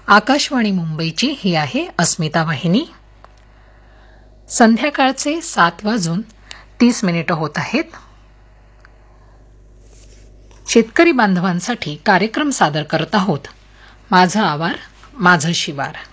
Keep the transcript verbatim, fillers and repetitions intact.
आकाशवाणी मुंबईची ही आहे अस्मिता वाहिनी. संध्याकाळचे सात वाजून तीस मिनिटं होत आहेत. शेतकरी बांधवांसाठी कार्यक्रम सादर करत आहोत. माझं आवार माझं शिवार.